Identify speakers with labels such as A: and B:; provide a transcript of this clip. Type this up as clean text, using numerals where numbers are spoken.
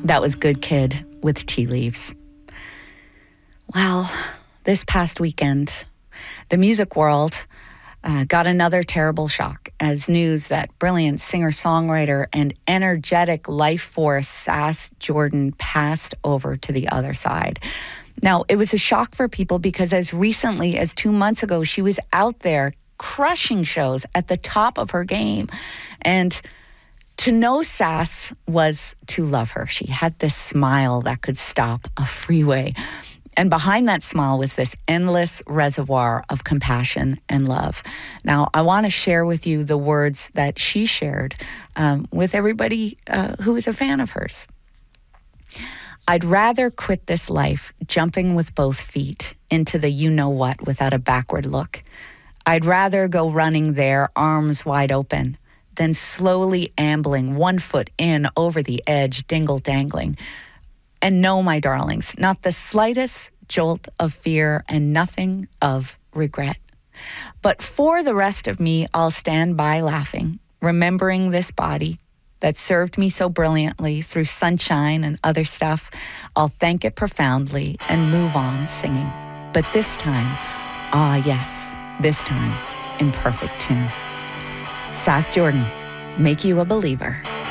A: That was Good Kid with Tea Leaves. Well, this past weekend, the music world got another terrible shock as news that brilliant singer-songwriter and energetic life force Sass Jordan passed over to the other side. Now, it was a shock for people because as recently as 2 months ago, she was out there crushing shows at the top of her game. And to know Sass was to love her. She had this smile that could stop a freeway. And behind that smile was this endless reservoir of compassion and love. Now, I want to share with you the words that she shared with everybody who is a fan of hers. I'd rather quit this life jumping with both feet into the you-know-what without a backward look. I'd rather go running there, arms wide open, than slowly ambling, 1 foot in over the edge, dingle-dangling. And no, my darlings, not the slightest jolt of fear and nothing of regret. But for the rest of me, I'll stand by laughing, remembering this body that served me so brilliantly through sunshine and other stuff. I'll thank it profoundly and move on singing. But this time, yes, this time in perfect tune. Sass Jordan, make you a believer.